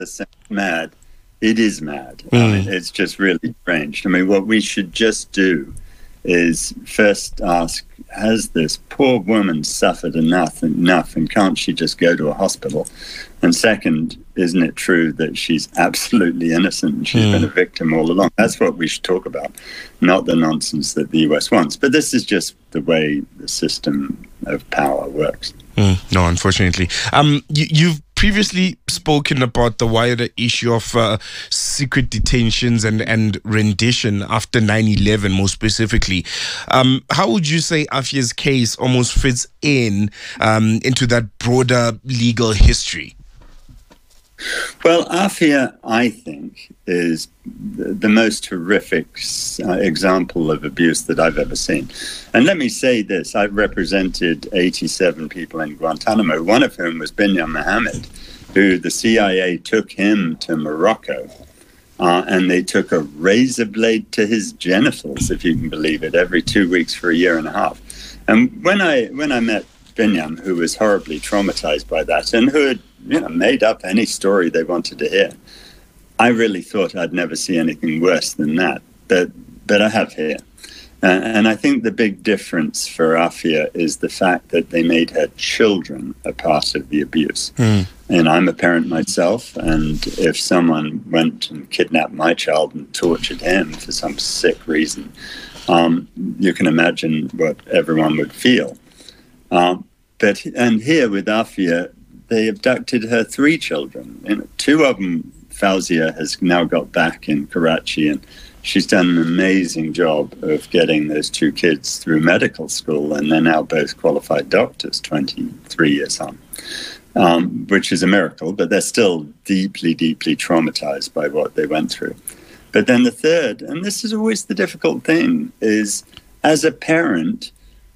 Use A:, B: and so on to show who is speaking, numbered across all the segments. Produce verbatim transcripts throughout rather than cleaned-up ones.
A: percent mad. It is mad. Mm. I mean, it's just really strange. I mean, what we should just do is first ask, has this poor woman suffered enough, enough and can't she just go to a hospital? And second, isn't it true that she's absolutely innocent and she's mm. been a victim all along? That's what we should talk about, not the nonsense that the U S wants. But this is just the way the system of power works.
B: Mm, no, unfortunately. Um, you, you've previously spoken about the wider issue of uh, secret detentions and, and rendition after nine eleven, more specifically. Um, how would you say Afia's case almost fits in um, into that broader legal history?
A: Well, Afia, I think, is the, the most horrific uh, example of abuse that I've ever seen. And let me say this, I've represented eighty-seven people in Guantanamo, one of whom was Binyam Mohammed, who the C I A took him to Morocco, uh, and they took a razor blade to his genitals, if you can believe it, every two weeks for a year and a half. And when I, when I met Binyam, who was horribly traumatized by that and who had you know, made up any story they wanted to hear, I really thought I'd never see anything worse than that. But, but I have here. Uh, and I think the big difference for Afia is the fact that they made her children a part of the abuse. Mm. And I'm a parent myself, and if someone went and kidnapped my child and tortured him for some sick reason, um, you can imagine what everyone would feel. Um, but and here with Afia, they abducted her three children. You know, two of them, Fauzia has now got back in Karachi, and she's done an amazing job of getting those two kids through medical school, and they're now both qualified doctors, twenty-three years on, um, which is a miracle, but they're still deeply, deeply traumatized by what they went through. But then the third, and this is always the difficult thing, is as a parent,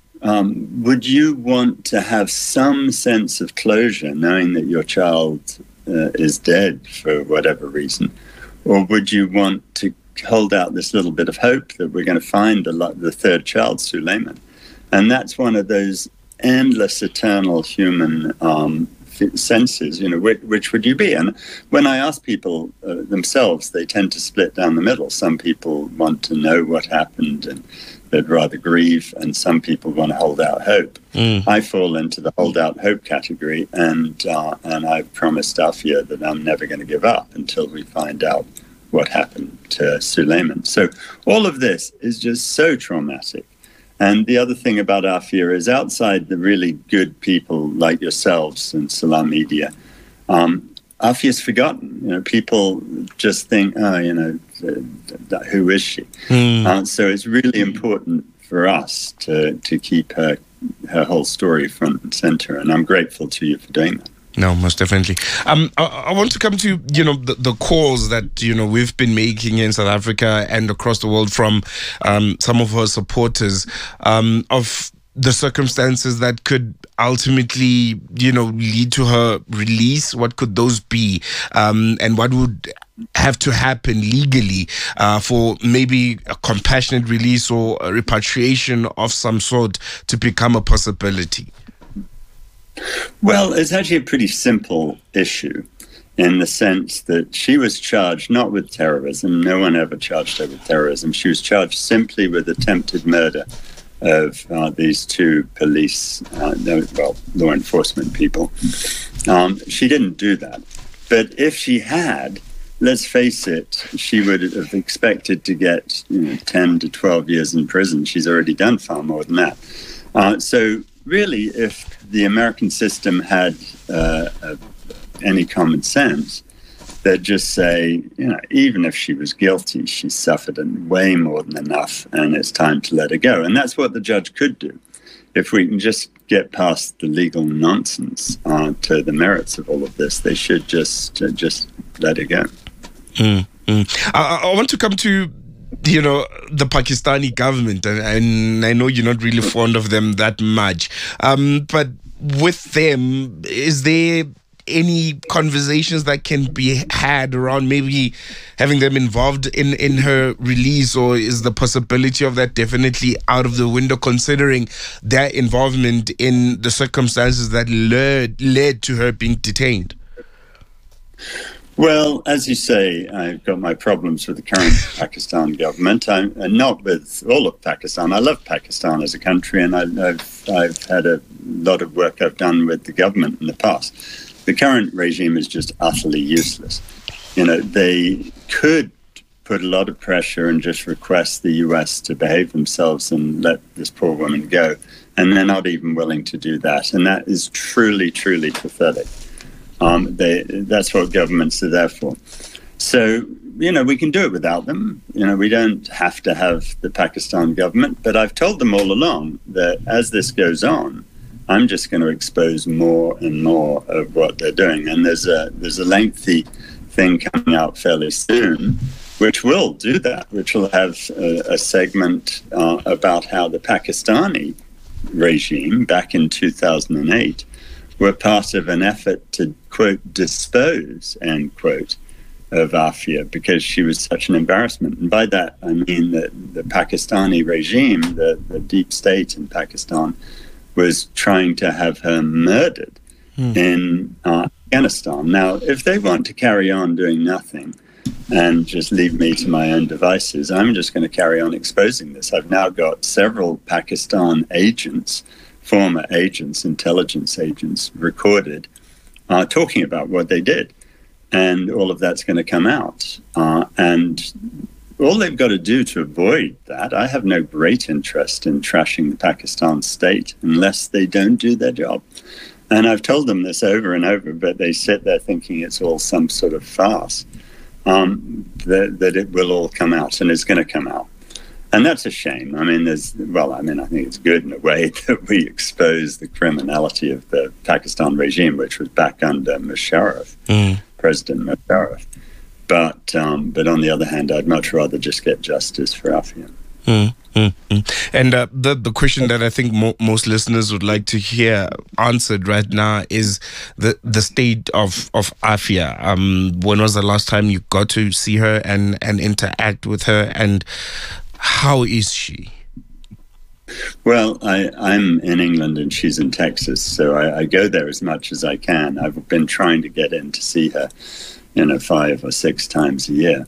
A: Um, would you want to have some sense of closure knowing that your child uh, is dead for whatever reason? Or would you want to hold out this little bit of hope that we're going to find the, the third child, Suleiman? And that's one of those endless, eternal human um, senses, you know, which, which would you be? And when I ask people uh, themselves, they tend to split down the middle. Some people want to know what happened and they'd rather grieve, and some people want to hold out hope. Mm. I fall into the hold out hope category, and uh, and I've promised Afia that I'm never going to give up until we find out what happened to Suleiman. So all of this is just so traumatic. And the other thing about Afia is, outside the really good people like yourselves and Salam Media, um, Afia's forgotten. You know, people just think, oh, you know, uh, who is she? Mm. Uh, so it's really important for us to to keep her her whole story front and center, and I'm grateful to you for doing that.
B: No, most definitely. Um, I, I want to come to, you know, the, the calls that, you know, we've been making in South Africa and across the world from um, some of our supporters um, of the circumstances that could ultimately, you know, lead to her release. What could those be? Um, and what would have to happen legally uh, for maybe a compassionate release or a repatriation of some sort to become a possibility?
A: Well, it's actually a pretty simple issue in the sense that she was charged not with terrorism. No one ever charged her with terrorism. She was charged simply with attempted murder of uh, these two police, uh, well, law enforcement people. Um, she didn't do that. But if she had, let's face it, she would have expected to get you know, ten to twelve years in prison. She's already done far more than that. Uh, so really, if the American system had uh, uh, any common sense, they'd just say, you know, even if she was guilty, she suffered way more than enough, and it's time to let her go. And that's what the judge could do. If we can just get past the legal nonsense uh, to the merits of all of this, they should just uh, just let her go.
B: Mm, mm. I, I want to come to, you know, the Pakistani government, and, and I know you're not really fond of them that much, um, but with them, is there any conversations that can be had around maybe having them involved in, in her release, or is the possibility of that definitely out of the window, considering their involvement in the circumstances that led, led to her being detained?
A: Well, as you say, I've got my problems with the current Pakistan government. I'm and not with all of Pakistan. I love Pakistan as a country, and I, I've I've had a lot of work I've done with the government in the past. The current regime is just utterly useless. You know, they could put a lot of pressure and just request the U S to behave themselves and let this poor woman go, and they're not even willing to do that, and that is truly, truly pathetic. Um, they, that's what governments are there for. So, you know, we can do it without them. You know, we don't have to have the Pakistan government, but I've told them all along that as this goes on, I'm just going to expose more and more of what they're doing. And there's a there's a lengthy thing coming out fairly soon, which will do that, which will have a, a segment uh, about how the Pakistani regime back in two thousand eight were part of an effort to, quote, dispose, end quote, of Afia because she was such an embarrassment. And by that, I mean that the Pakistani regime, the, the deep state in Pakistan, was trying to have her murdered mm. in uh, Afghanistan. Now, if they want to carry on doing nothing and just leave me to my own devices, I'm just going to carry on exposing this. I've now got several Pakistan agents, former agents, intelligence agents, recorded uh, talking about what they did. And all of that's going to come out. Uh, and all they've got to do to avoid that, I have no great interest in trashing the Pakistan state unless they don't do their job. And I've told them this over and over, but they sit there thinking it's all some sort of farce, um, that, that it will all come out, and it's going to come out. And that's a shame. I mean, there's, well, I mean, I think it's good in a way that we expose the criminality of the Pakistan regime, which was back under Musharraf, mm. President Musharraf. But, um, but on the other hand, I'd much rather just get justice for Afia.
B: Mm, mm, mm. And uh, the the question that I think mo- most listeners would like to hear answered right now is the the state of of Afia. Um, when was the last time you got to see her and and interact with her, and how is she?
A: Well, I, I'm in England and she's in Texas, so I, I go there as much as I can. I've been trying to get in to see her, you know, five or six times a year.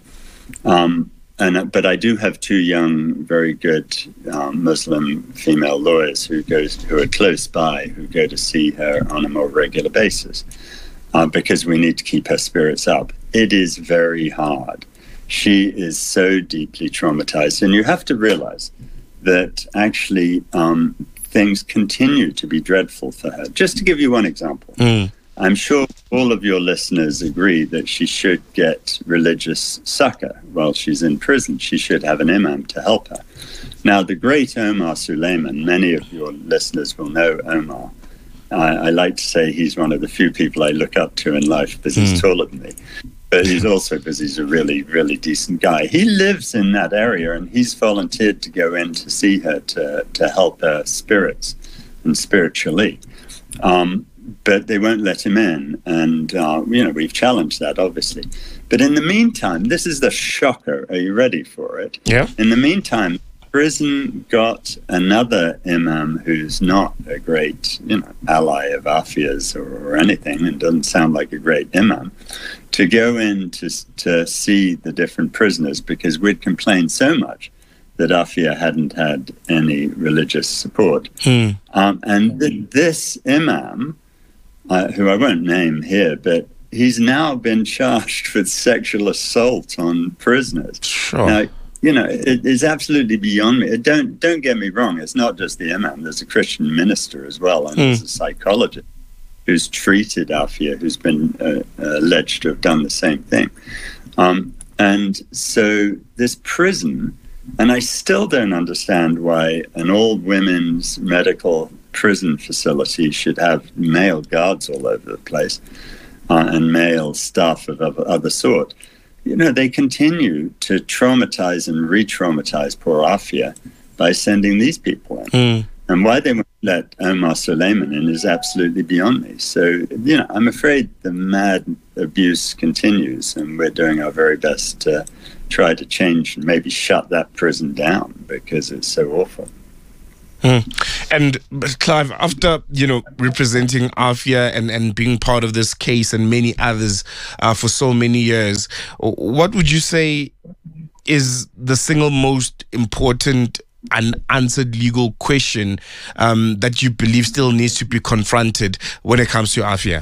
A: Um, and but I do have two young, very good um, Muslim female lawyers who goes who are close by, who go to see her on a more regular basis, uh, because we need to keep her spirits up. It is very hard. She is so deeply traumatized, and you have to realize that actually um, things continue to be dreadful for her. Just to give you one example, mm. I'm sure all of your listeners agree that she should get religious succor while she's in prison. She should have an imam to help her. Now, the great Omar Suleiman, many of your listeners will know Omar. I, I like to say he's one of the few people I look up to in life because mm. he's taller than me. But he's also because he's a really, really decent guy. He lives in that area, and he's volunteered to go in to see her to, to help her spirits and spiritually. Um, but they won't let him in. And, uh, you know, we've challenged that, obviously. But in the meantime, this is the shocker. Are you ready for it?
B: Yeah.
A: In the meantime, prison got another imam who's not a great, you know, ally of Afia's or, or anything, and doesn't sound like a great imam, to go in to, to see the different prisoners, because we'd complained so much that Afia hadn't had any religious support. Hmm. Um, and th- this imam, uh, who I won't name here, but he's now been charged with sexual assault on prisoners.
B: Sure.
A: Now, you know, it is absolutely beyond me. Don't don't get me wrong. It's not just the imam. There's a Christian minister as well, and mm. there's a psychologist who's treated Afia, who's been uh, uh, alleged to have done the same thing. Um, and so this prison, and I still don't understand why an all-women's medical prison facility should have male guards all over the place uh, and male staff of other, other sort. You know, they continue to traumatize and re-traumatize poor Afia by sending these people in. Mm. And why they won't let Omar Suleiman in is absolutely beyond me. So, you know, I'm afraid the mad abuse continues, and we're doing our very best to try to change and maybe shut that prison down because it's so awful.
B: Mm. And Clive, after, you know, representing AFIA and, and being part of this case and many others uh, for so many years, what would you say is the single most important unanswered legal question um, that you believe still needs to be confronted when it comes to AFIA?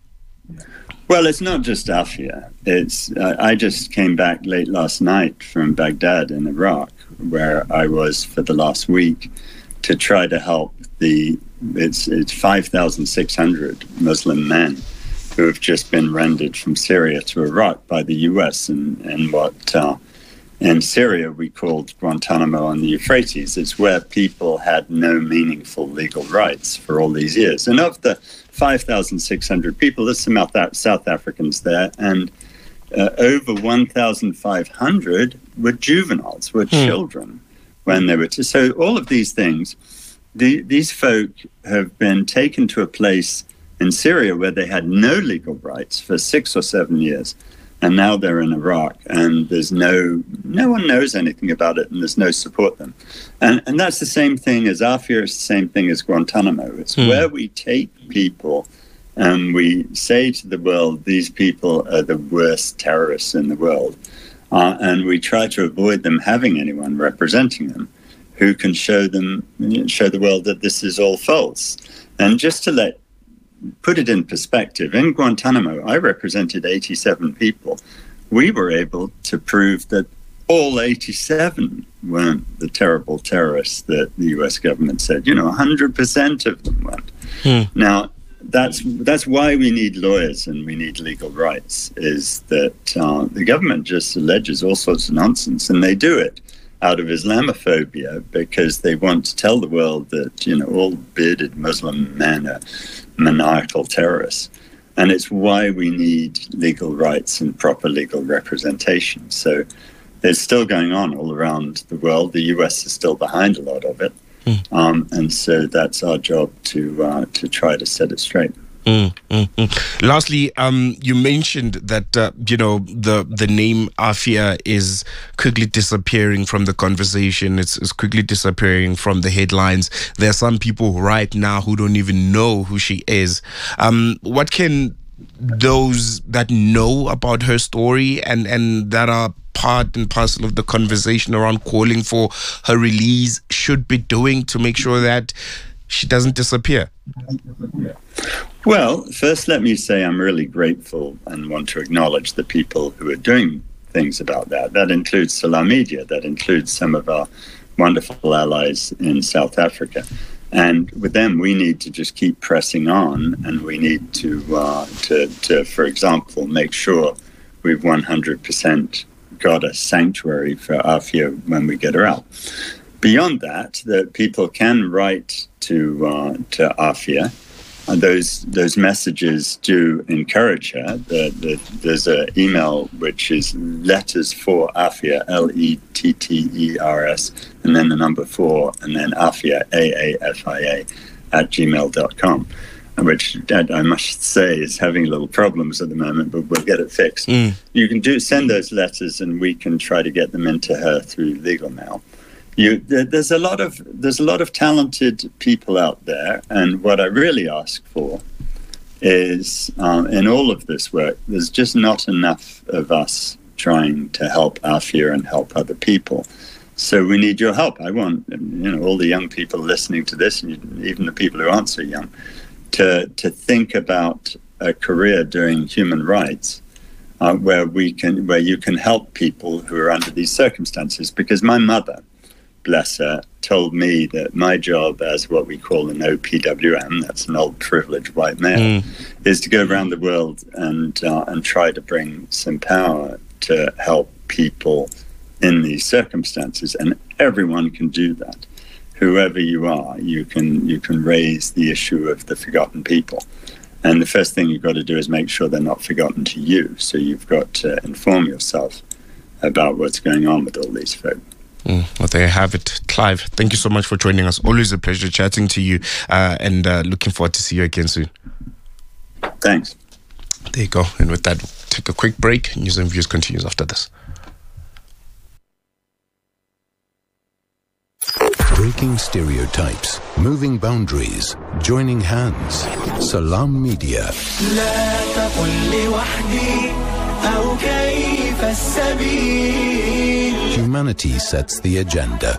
A: Well, it's not just AFIA. It's uh, I just came back late last night from Baghdad in Iraq, where I was for the last week to try to help the it's it's five thousand six hundred Muslim men who have just been rendered from Syria to Iraq by the U S and and what uh, in Syria we called Guantanamo on the Euphrates. It's where people had no meaningful legal rights for all these years. And of the five thousand six hundred people, there's some South Africans there, and uh, over one thousand five hundred were juveniles, were hmm. children when they were. T- so all of these things, the, these folk have been taken to a place in Syria where they had no legal rights for six or seven years. And now they're in Iraq, and there's no no one knows anything about it, and there's no support them. And and that's the same thing as AFIA, it's the same thing as Guantanamo. It's mm. where we take people and we say to the world, these people are the worst terrorists in the world. Uh, and we try to avoid them having anyone representing them who can show them, show the world that this is all false. And just to let put it in perspective, in Guantanamo, I represented eighty-seven people. We were able to prove that all eighty-seven weren't the terrible terrorists that the U S government said. You know, one hundred percent of them weren't. Hmm. Now, that's that's why we need lawyers and we need legal rights, is that uh, the government just alleges all sorts of nonsense, and they do it out of Islamophobia because they want to tell the world that, you know, all bearded Muslim men are maniacal terrorists. And it's why we need legal rights and proper legal representation. So it's still going on all around the world. The U S is still behind a lot of it. Mm. Um, and so that's our job to uh, to try to set it straight.
B: Mm, mm, mm. Lastly, um, you mentioned that uh, you know the the name AFIA is quickly disappearing from the conversation. It's, it's quickly disappearing from the headlines. There are some people right now who don't even know who she is. Um, what can those that know about her story and and that are part and parcel of the conversation around calling for her release should be doing to make sure that she doesn't disappear?
A: Well, first, let me say I'm really grateful and want to acknowledge the people who are doing things about that. That includes Salam Media. That includes some of our wonderful allies in South Africa. And with them, we need to just keep pressing on, and we need to, uh, to, to, for example, make sure we've one hundred percent got a sanctuary for AFIA when we get her out. Beyond that, that people can write to uh, to AFIA. And those those messages do encourage her. The, the, there's an email which is letters for AFIA, L E T T E R S, and then the number four, and then AFIA, A A F I A, at gmail dot com, which I must say is having little problems at the moment, but we'll get it fixed. Mm. You can do send those letters, and we can try to get them into her through legal mail. You, there's a lot of there's a lot of talented people out there, and what I really ask for is, um, in all of this work, there's just not enough of us trying to help AFIA and help other people. So we need your help. I want, you know, all the young people listening to this, and even the people who aren't so young, to to think about a career doing human rights, uh, where we can where you can help people who are under these circumstances. Because my mother, bless her, told me that my job as what we call an O P W M, that's an old privileged white male, mm. is to go around the world and uh, and try to bring some power to help people in these circumstances. And everyone can do that. Whoever you are, you can you can raise the issue of the forgotten people. And the first thing you've got to do is make sure they're not forgotten to you. So you've got to inform yourself about what's going on with all these folk.
B: Mm, well, there you have it. Clive, thank you so much for joining us. Always a pleasure chatting to you, uh, and uh, looking forward to see you again soon.
A: Thanks.
B: There you go. And with that, we'll take a quick break. News and Views continues after this.
C: Breaking stereotypes, moving boundaries, joining hands. Salam Media. Humanity sets the agenda.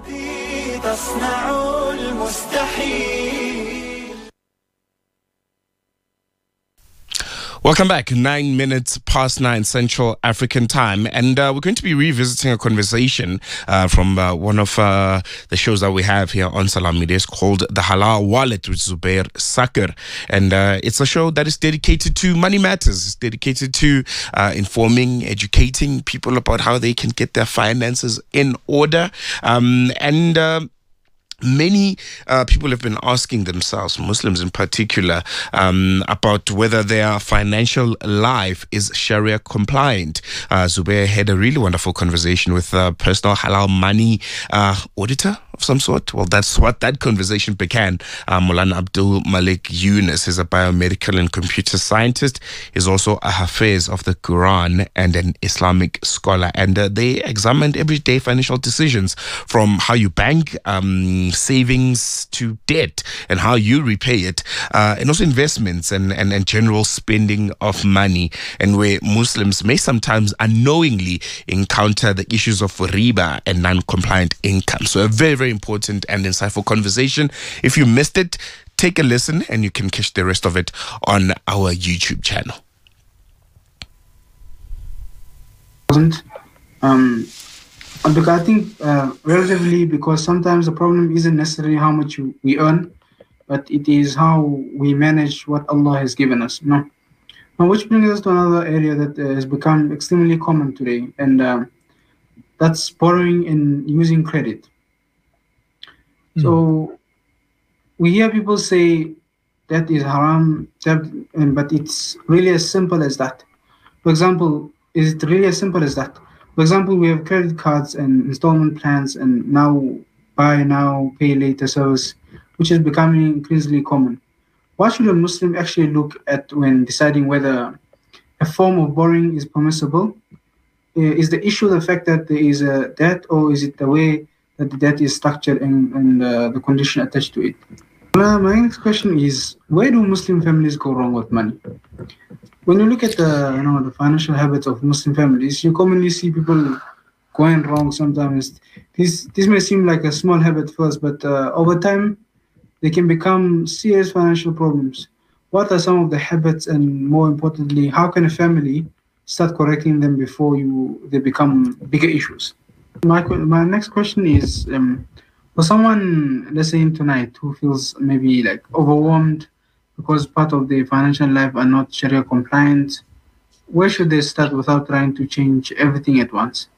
B: Welcome back. Nine minutes past nine Central African time. And uh, we're going to be revisiting a conversation uh, from uh, one of uh, the shows that we have here on Salam Media. It's called The Halal Wallet with Zubair Sakir. And uh, it's a show that is dedicated to money matters. It's dedicated to uh, informing, educating people about how they can get their finances in order. Um, and... Uh, Many uh, people have been asking themselves, Muslims in particular, um, about whether their financial life is Sharia compliant. Uh, Zubair had a really wonderful conversation with a personal halal money uh, auditor of some sort. Well, that's what that conversation began. Uh, Mulana Abdul Malik Yunus is a biomedical and computer scientist. He's also a hafiz of the Quran and an Islamic scholar. And uh, they examined everyday financial decisions, from how you bank, um, savings to debt, and how you repay it, uh, and also investments and, and, and general spending of money, and where Muslims may sometimes unknowingly encounter the issues of riba and non-compliant income. So a very, very important and insightful conversation. If you missed it, take a listen and you can catch the rest of it on our YouTube channel.
D: Um, because I think uh, relatively, because sometimes the problem isn't necessarily how much we earn, but it is how we manage what Allah has given us. No, now, which brings us to another area that uh, has become extremely common today, and uh, that's borrowing and using credit. Mm. So we hear people say that is haram, that, but it's really as simple as that. For example, is it really as simple as that? For example, we have credit cards and installment plans and now buy now, pay later service, which is becoming increasingly common. What should a Muslim actually look at when deciding whether a form of borrowing is permissible? Is the issue the fact that there is a debt, or is it the way that the debt is structured and, and uh, the condition attached to it? Uh, my next question is, where do Muslim families go wrong with money? When you look at the, you know, the financial habits of Muslim families, you commonly see people going wrong sometimes. This this may seem like a small habit first, but uh, over time, they can become serious financial problems. What are some of the habits, and more importantly, how can a family start correcting them before you they become bigger issues? My my next question is, um, for someone, let's say tonight, who feels maybe like overwhelmed because part of their financial life are not Sharia compliant, where should they start without trying to change everything at once?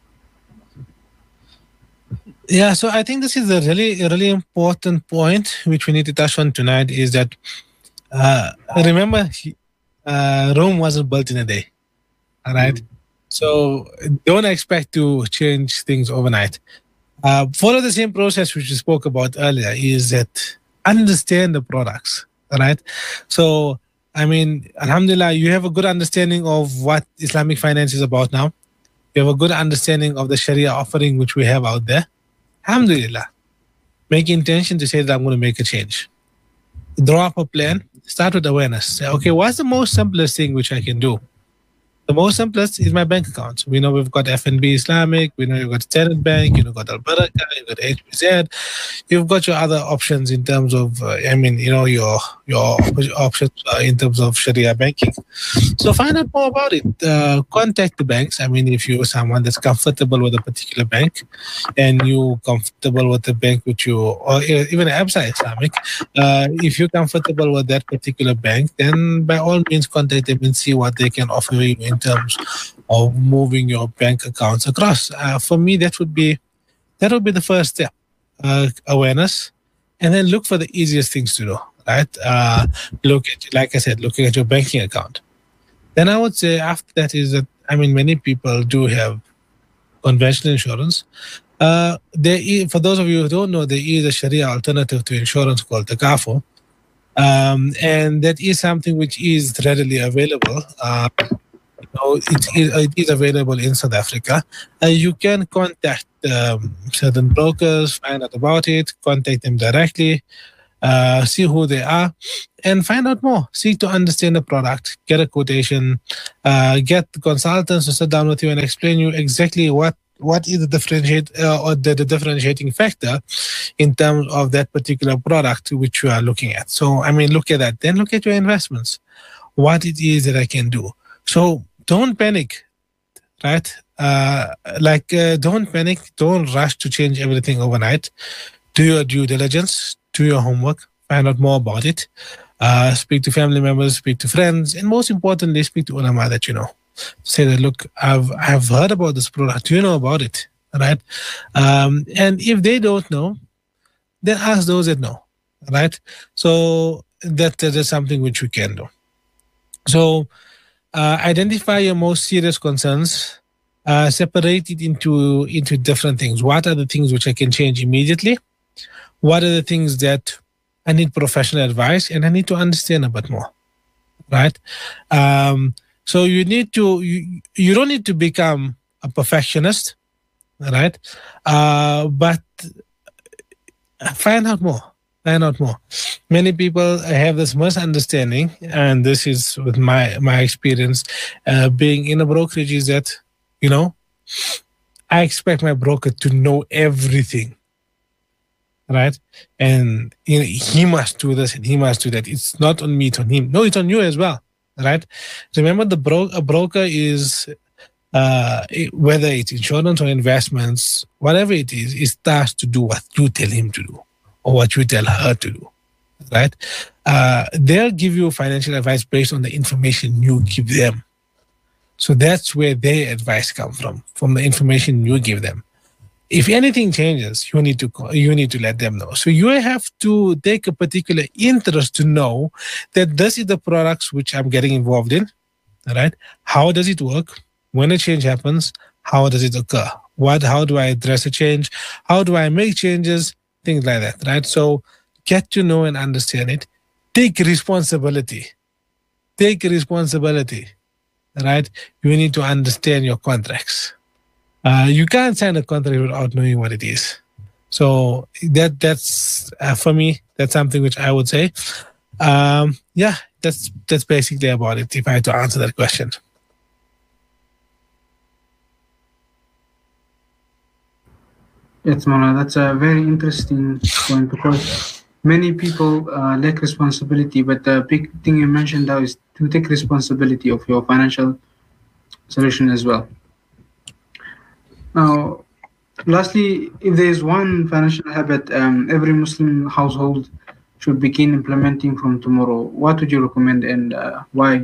E: Yeah, so I think this is a really, a really important point which we need to touch on tonight, is that uh, remember, uh, Rome wasn't built in a day, all right? Mm. So don't expect to change things overnight. Uh, follow the same process which we spoke about earlier, is that understand the products, all right? So, I mean, alhamdulillah, you have a good understanding of what Islamic finance is about now. You have a good understanding of the Sharia offering which we have out there. Alhamdulillah. Make intention to say that I'm going to make a change. Draw up a plan. Start with awareness. Say, okay, what's the most simplest thing which I can do? The most simplest is my bank account. We know we've got F N B Islamic. We know you've got Standard Bank. You've got Al Barakah. You've got H B Z. You've got your other options in terms of, uh, I mean, you know, your your options uh, in terms of Sharia banking. So find out more about it. Uh, contact the banks. I mean, if you're someone that's comfortable with a particular bank, and you're comfortable with the bank which you, or even Absa Islamic, uh, if you're comfortable with that particular bank, then by all means contact them and see what they can offer you in terms of moving your bank accounts across. Uh, for me, that would be that would be the first step. Uh, awareness, and then look for the easiest things to do. Right? Uh, look at, like I said, looking at your banking account. Then I would say after that is that, I mean, many people do have conventional insurance. Uh, there is, for those of you who don't know, there is a Sharia alternative to insurance called Takaful. Um, and that is something which is readily available. Uh, know, it, is- it is available in South Africa. Uh, you can contact um, certain brokers, find out about it, contact them directly, uh, see who they are, and find out more. Seek to understand the product, get a quotation, uh, get the consultants to sit down with you and explain you exactly what what is the differentiate uh, or the, the differentiating factor in terms of that particular product which you are looking at. So, I mean, look at that. Then look at your investments, what it is that I can do. So don't panic, right? Uh, like, uh, don't panic. Don't rush to change everything overnight. Do your due diligence, do your homework, find out more about it. Uh, speak to family members, speak to friends, and most importantly, speak to ulama that you know. Say that, look, I've I've heard about this product. Do you know about it? Right? Um, and if they don't know, then ask those that know. Right? So that that is something which we can do. So uh, identify your most serious concerns. Uh, separate it into into different things. What are the things which I can change immediately? What are the things that I need professional advice and I need to understand a bit more, right? Um, so you need to, you, you don't need to become a perfectionist, right? Uh, but find out more, find out more. Many people have this misunderstanding, and this is with my, my experience uh, being in a brokerage is that, you know, I expect my broker to know everything. Right? And you know, he must do this and he must do that. It's not on me, it's on him. No, it's on you as well. Right? Remember, the bro- a broker is, uh, it, whether it's insurance or investments, whatever it is, is tasked to do what you tell him to do or what you tell her to do. Right? Uh, they'll give you financial advice based on the information you give them. So that's where their advice comes from, from the information you give them. If anything changes, you need to you need to let them know. So you have to take a particular interest to know that this is the products which I'm getting involved in. All right. How does it work? When a change happens, how does it occur? What? How do I address a change? How do I make changes? Things like that. Right. So get to know and understand it. Take responsibility. Take responsibility. Right. You need to understand your contracts. Uh, you can't sign a contract without knowing what it is. So that that's uh, for me, that's something which I would say. Um, yeah, that's that's basically about it. If I had to answer that question.
D: Yes, Mona, that's a very interesting point because many people uh, lack responsibility. But the big thing you mentioned now is to take responsibility of your financial solution as well. Now, lastly, if there is one financial habit um, every Muslim household should begin implementing from tomorrow, what would you recommend and uh, why?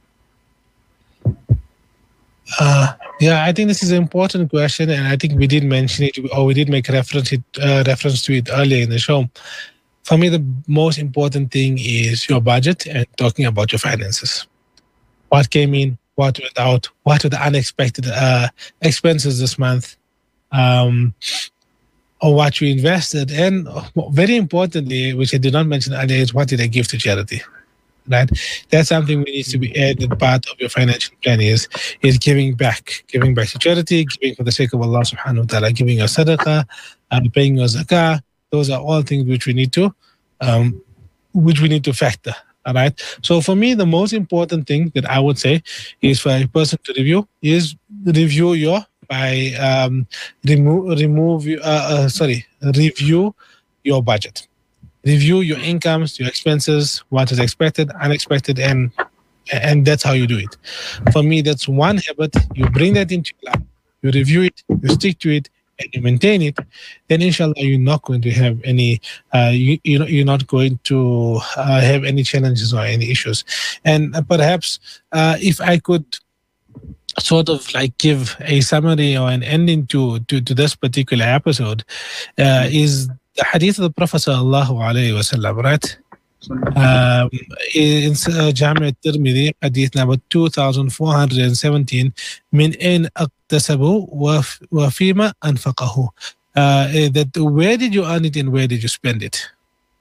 E: Uh, yeah, I think this is an important question, and I think we did mention it, or we did make reference it, uh, reference to it earlier in the show. For me, the most important thing is your budget and talking about your finances. What came in, what went out, what were the unexpected uh, expenses this month, um, or what you invested, and very importantly, which I did not mention earlier, is what did I give to charity, right? That's something that needs to be added part of your financial plan is, is giving back, giving back to charity, giving for the sake of Allah subhanahu wa ta'ala, giving your sadaqah, uh, paying your zakah. Those are all things which we need to, um, which we need to factor. All right. So for me, the most important thing that I would say is for a person to review is review your by um, remove remove uh, uh, sorry review your budget, review your incomes, your expenses, what is expected, unexpected, and and that's how you do it. For me, that's one habit. You bring that into your life, you review it, you stick to it, and you maintain it, then inshallah you're not going to have any uh, you, you know you're not going to uh, have any challenges or any issues. And uh, perhaps uh, if I could sort of like give a summary or an ending to to, to this particular episode, uh, is the hadith of the Prophet sallallahu alaihi wasallam, right? Um, in uh, Jami' al-Tirmidhi, hadith number two thousand four hundred seventeen, min ayn aqtasabu wa fima anfaqahu. Uh, that where did you earn it and where did you spend it?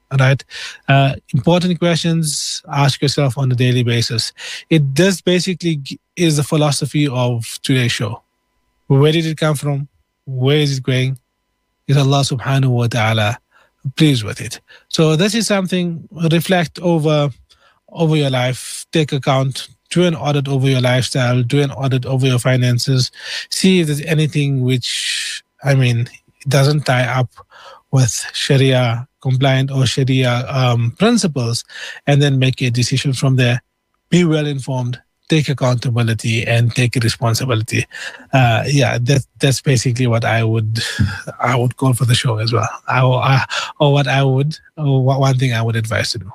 E: Right? Uh, important questions, ask yourself on a daily basis. It this basically is the philosophy of today's show. Where did it come from? Where is it going? Is Allah subhanahu wa ta'ala pleased with it? So this is something, reflect over over your life, take account, do an audit over your lifestyle, do an audit over your finances, see if there's anything which, I mean, doesn't tie up with Sharia compliant or Sharia um, principles, and then make a decision from there. Be well informed, take accountability, and take responsibility. Uh, yeah, that, that's basically what I would I would call for the show as well. I, I, or what I would, or one thing I would advise to do.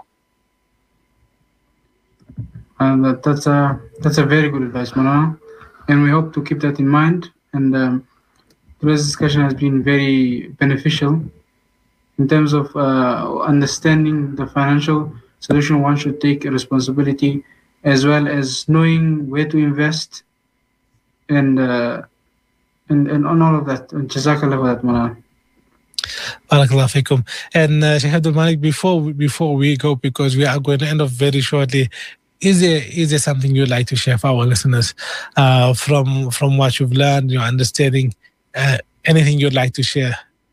D: And that, that's a that's a very good advice, Maulana, and we hope to keep that in mind. And um, today's discussion has been very beneficial in terms of uh, understanding the financial solution. One should take a responsibility, as well as knowing where to invest, and uh, and and on all of that. And Jazakallah for that, Maulana.
E: Barakallah fikum. And uh, Sheikh Abdul Malik, before we, before we go, because we are going to end up very shortly, is there is there something you'd like to share for our listeners uh, from from what you've learned, your understanding, uh, anything you'd like to share?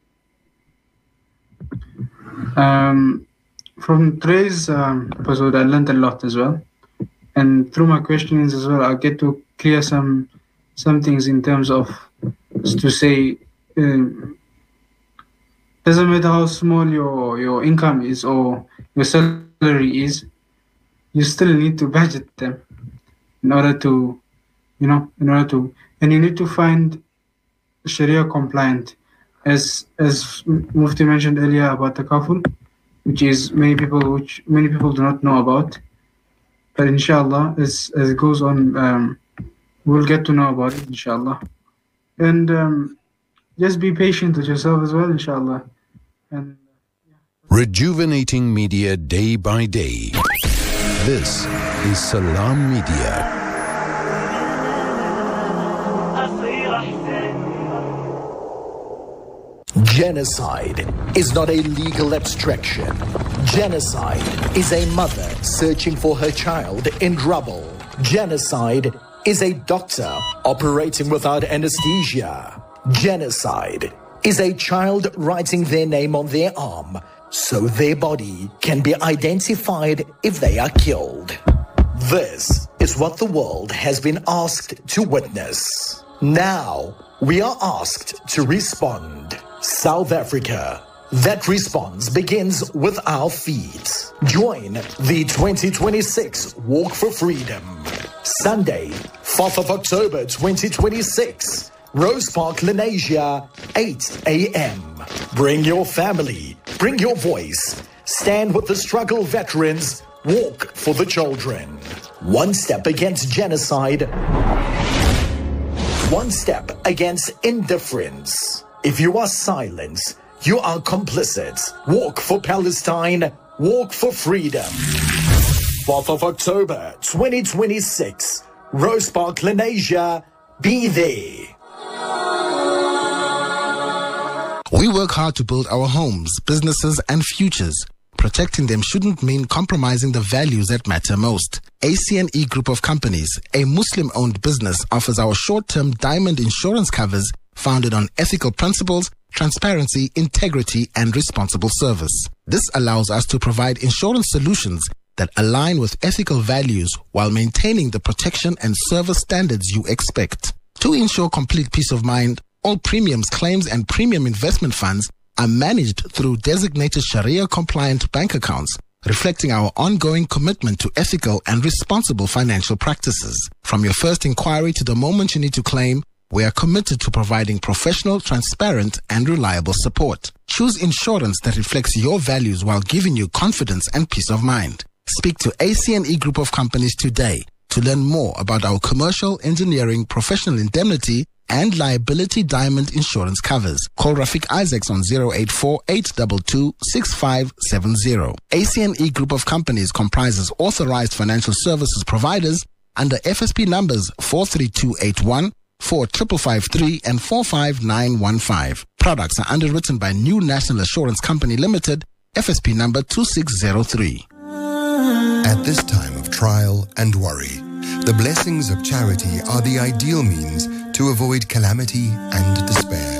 D: Um, from today's um, episode, I learned a lot as well, and through my questionings as well, I get to clear some some things in terms of, to say, um, doesn't matter how small your your income is or your salary is, you still need to budget them in order to, you know, in order to, and you need to find Sharia compliant, as as Mufti mentioned earlier about takaful, which is many people which many people do not know about. But inshallah, as as it goes on, um, we'll get to know about it, inshallah. And um, just be patient with yourself as well, inshallah. And yeah.
C: Rejuvenating media day by day. This is Salam Media.
F: Genocide is not a legal abstraction. Genocide is a mother searching for her child in rubble. Genocide is a doctor operating without anesthesia. Genocide is a child writing their name on their arm so their body can be identified if they are killed. This is what the world has been asked to witness. Now, we are asked to respond. South Africa. That response begins with our feet. Join the twenty twenty-six Walk for Freedom. Sunday, fourth of October twenty twenty-six. Rose Park, Lenasia, eight a.m. Bring your family. Bring your voice. Stand with the struggle veterans. Walk for the children. One step against genocide. One step against indifference. If you are silent, you are complicit. Walk for Palestine. Walk for freedom. fourth of October twenty twenty-six. Rose Park, Lenasia. Be there.
G: We work hard to build our homes, businesses, and futures. Protecting them shouldn't mean compromising the values that matter most. A C N E Group of Companies, a Muslim-owned business, offers our short-term diamond insurance covers founded on ethical principles, transparency, integrity, and responsible service. This allows us to provide insurance solutions that align with ethical values while maintaining the protection and service standards you expect. To ensure complete peace of mind, all premiums, claims, and premium investment funds are managed through designated Sharia-compliant bank accounts, reflecting our ongoing commitment to ethical and responsible financial practices. From your first inquiry to the moment you need to claim, we are committed to providing professional, transparent, and reliable support. Choose insurance that reflects your values while giving you confidence and peace of mind. Speak to A C N E Group of Companies today to learn more about our commercial, engineering, professional indemnity, and liability diamond insurance covers. Call Rafiq Isaacs on zero eight four, eight two two, six five seven zero. A C N E Group of Companies comprises authorized financial services providers under F S P numbers four three two eight one, four five five three, and four five nine one five. Products are underwritten by New National Assurance Company Limited F S P number two six zero three.
H: At this time of trial and worry, the blessings of charity are the ideal means to avoid calamity and despair.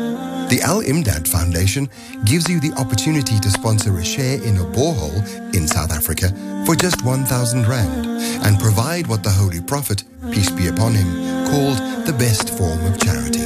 H: The Al-Imdad Foundation gives you the opportunity to sponsor a share in a borehole in South Africa for just one thousand rand and provide what the Holy Prophet, peace be upon him, called the best form of charity.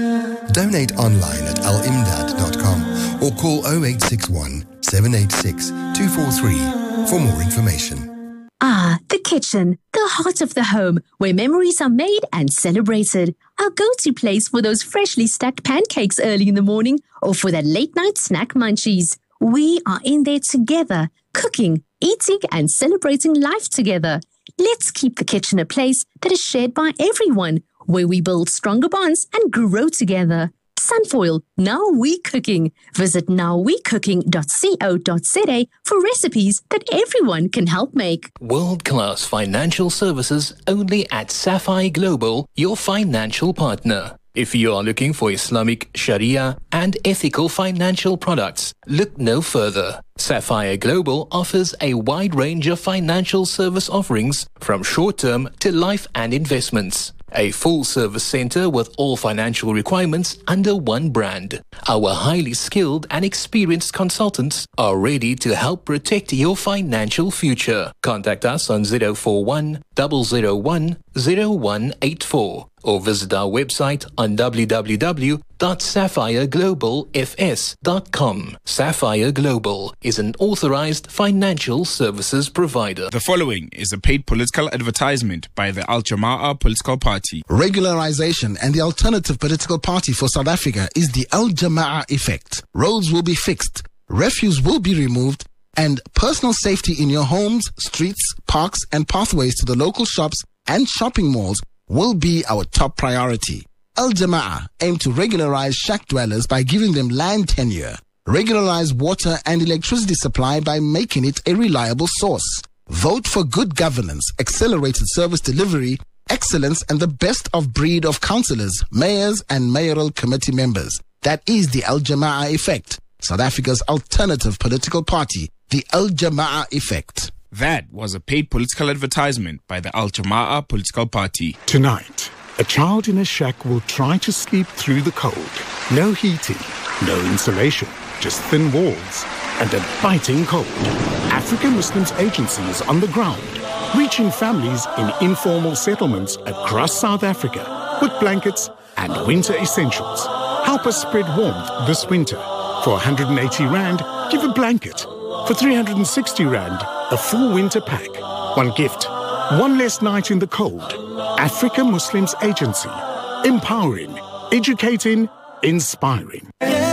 H: Donate online at al imdad dot com or call oh eight six one, seven eight six, two four three for more information.
I: Ah, the kitchen, the heart of the home, where memories are made and celebrated. Our go-to place for those freshly stacked pancakes early in the morning or for that late-night snack munchies. We are in there together, cooking, eating and celebrating life together. Let's keep the kitchen a place that is shared by everyone, where we build stronger bonds and grow together. Sunfoil, Now We Cooking. Visit now we cooking dot co dot za for recipes that everyone can help make.
J: World-class financial services only at Sapphire Global, your financial partner. If you are looking for Islamic, Sharia and ethical financial products, look no further. Sapphire Global offers a wide range of financial service offerings from short-term to life and investments. A full-service center with all financial requirements under one brand. Our highly skilled and experienced consultants are ready to help protect your financial future. Contact us on zero four one, zero zero one, zero one eight four or visit our website on w w w dot sapphire global f s dot com. Sapphire Global is an authorized financial services provider.
B: The following is a paid political advertisement by the Al Jama'ah political party.
G: Regularization and the alternative political party for South Africa is the Al Jama'ah effect. Roads will be fixed, refuse will be removed, and personal safety in your homes, streets, parks, and pathways to the local shops and shopping malls will be our top priority. Al Jama'ah aim to regularize shack dwellers by giving them land tenure, regularize water and electricity supply by making it a reliable source. Vote for good governance, accelerated service delivery, excellence, and the best of breed of councillors, mayors, and mayoral committee members. That is the Al Jama'ah effect, South Africa's alternative political party, the Al Jama'ah effect.
B: That was a paid political advertisement by the Al Jama'ah political party.
K: Tonight, a child in a shack will try to sleep through the cold. No heating, no insulation, just thin walls and a biting cold. African Muslims Agency is on the ground, reaching families in informal settlements across South Africa with blankets and winter essentials. Help us spread warmth this winter. For one hundred eighty rand, give a blanket. For three hundred sixty rand, a full winter pack. One gift, one less night in the cold. Africa Muslims Agency. Empowering, educating, inspiring.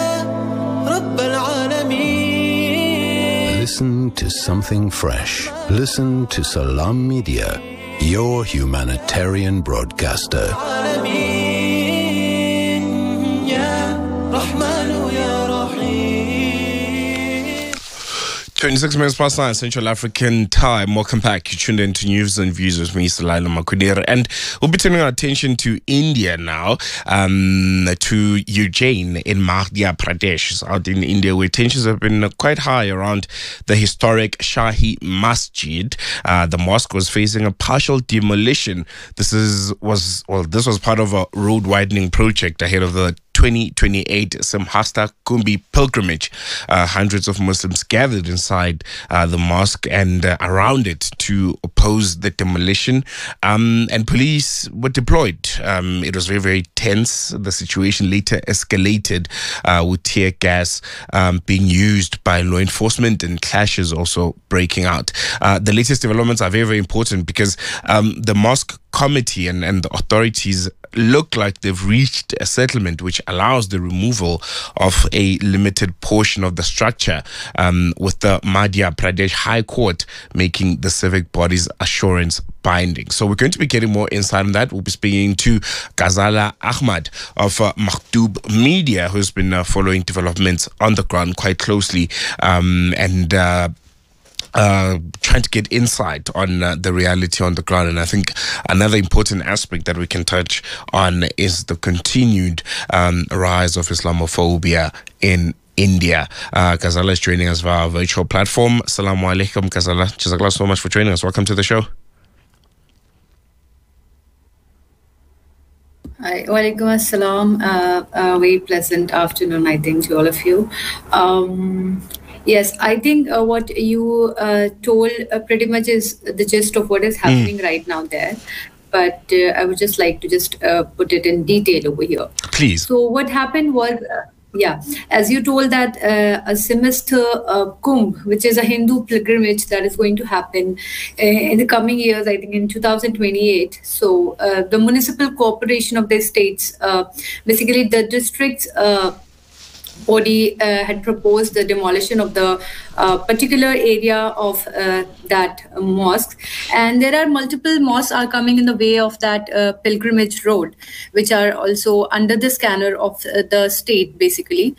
C: Listen to something fresh. Listen to Salam Media, your humanitarian broadcaster.
B: twenty-six minutes past nine Central African time. Welcome back. You tuned in to News and Views with me, Salaila Makudera. And we'll be turning our attention to India now, um, to Ujjain in Madhya Pradesh, out in India, where tensions have been quite high around the historic Shahi Masjid. Uh, the mosque was facing a partial demolition. This is was well, this was part of a road widening project ahead of the twenty twenty-eight Simhasta Kumbhi pilgrimage. Uh, hundreds of Muslims gathered inside uh, the mosque and uh, around it to oppose the demolition. Um, and police were deployed. Um, it was very, very tense. The situation later escalated uh, with tear gas um, being used by law enforcement and clashes also breaking out. Uh, the latest developments are very, very important because um, the mosque committee and, and the authorities look like they've reached a settlement which allows the removal of a limited portion of the structure, um, with the Madhya Pradesh High Court making the civic body's assurance binding. So we're going to be getting more insight on that. We'll be speaking to Ghazala Ahmad of uh, Maktoub Media, who's been uh, following developments on the ground quite closely, um, and uh, Uh, trying to get insight on uh, the reality on the ground. And I think another important aspect that we can touch on is the continued um, rise of Islamophobia in India. Uh, Ghazala is joining us via our virtual platform. Assalamu alaikum, Ghazala. Jazakallah so much for joining us. Welcome to the show.
L: Hi, walaikum assalam. Uh, uh, very pleasant afternoon, I think, to all of you. Um, yes, I think uh, what you uh, told uh, pretty much is the gist of what is happening mm. right now there. But uh, I would just like to just uh, put it in detail over here.
B: Please.
L: So what happened was, uh, yeah, as you told that uh, a semester uh, Kumbh, which is a Hindu pilgrimage that is going to happen uh, in the coming years, I think in two thousand twenty-eight. So uh, the municipal corporation of the states, uh, basically the districts uh, body uh, had proposed the demolition of the uh, particular area of uh, that uh, mosque, and there are multiple mosques are coming in the way of that uh, pilgrimage road, which are also under the scanner of uh, the state basically.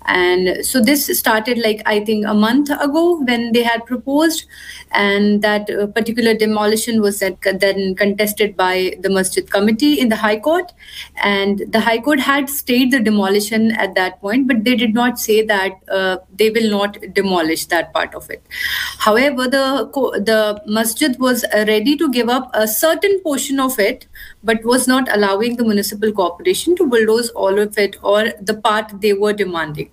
L: And so this started like I think a month ago when they had proposed, and that uh, particular demolition was that, then contested by the Masjid Committee in the High Court, and the High Court had stayed the demolition at that point, but they did not say that uh, they will not demolish that part of it. However, the the Masjid was ready to give up a certain portion of it, but was not allowing the municipal corporation to bulldoze all of it or the part they were demanding.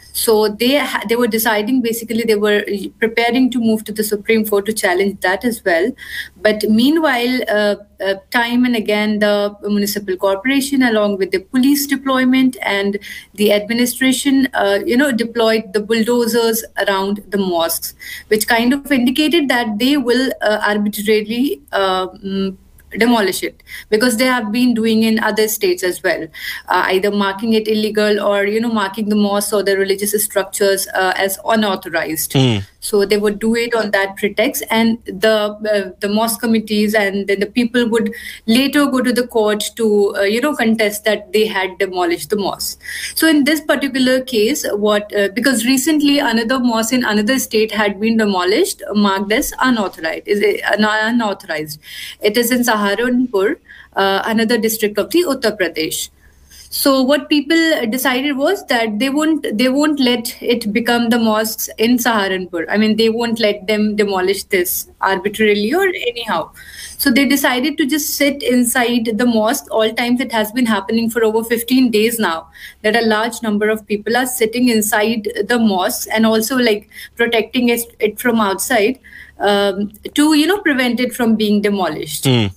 L: So they they were deciding, basically they were preparing to move to the Supreme Court to challenge that as well. But meanwhile, uh, uh, time and again, the municipal corporation, along with the police deployment and the administration, uh, you know, deployed the bulldozers around the mosques, which kind of indicated that they will uh, arbitrarily uh, demolish it, because they have been doing in other states as well, uh, either marking it illegal or, you know, marking the mosques or the religious structures uh, as unauthorized. Mm. So they would do it on that pretext, and the uh, the mosque committees and then the people would later go to the court to uh, you know contest that they had demolished the mosque. So in this particular case, what uh, because recently another mosque in another state had been demolished, marked as unauthorized. Is unauthorized. It is in Saharanpur, uh, another district of the Uttar Pradesh. So what people decided was that they won't they won't let it become the mosques in Saharanpur. I mean, they won't let them demolish this arbitrarily or anyhow. So they decided to just sit inside the mosque all times. It has been happening for over fifteen days now, that a large number of people are sitting inside the mosque and also like protecting it, it from outside um, to, you know, prevent it from being demolished. Mm.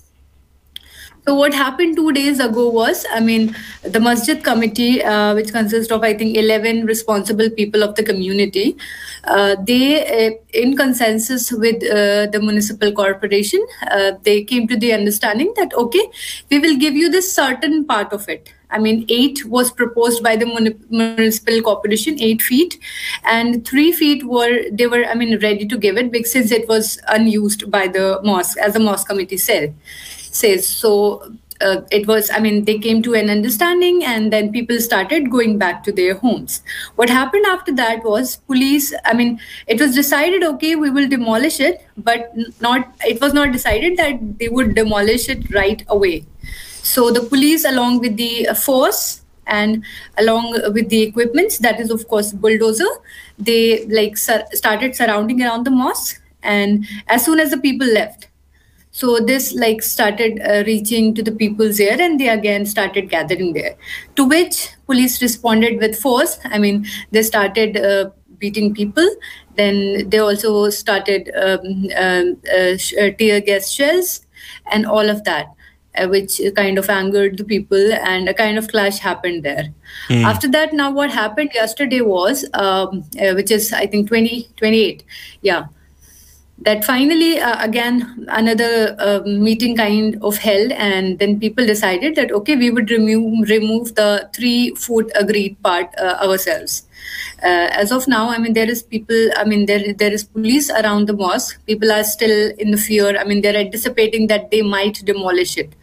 L: So what happened two days ago was, I mean, the Masjid Committee, uh, which consists of, I think, eleven responsible people of the community, uh, they, uh, in consensus with uh, the municipal corporation, uh, they came to the understanding that, okay, we will give you this certain part of it. I mean, eight was proposed by the municipal corporation, eight feet, and three feet were, they were, I mean, ready to give it because since it was unused by the mosque, as the mosque committee said. says. So uh, it was, I mean, they came to an understanding and then people started going back to their homes. What happened after that was police, I mean, it was decided, okay, we will demolish it, but not, it was not decided that they would demolish it right away. So the police, along with the force and along with the equipments, that is, of course, bulldozer, they like sur- started surrounding around the mosque. And as soon as the people left, so this like started uh, reaching to the people's ear, and they again started gathering there. To which police responded with force. I mean, they started uh, beating people. Then they also started um, um, uh, sh- uh, tear gas shells and all of that, uh, which kind of angered the people, and a kind of clash happened there. Mm. After that, now what happened yesterday was, um, uh, which is I think twenty twenty-eight, yeah. That finally, uh, again, another uh, meeting kind of held, and then people decided that, okay, we would remove remove the three foot agreed part uh, ourselves. Uh, as of now, I mean, there is people, I mean, there there is police around the mosque. People are still in the fear. I mean, they're anticipating that they might demolish it.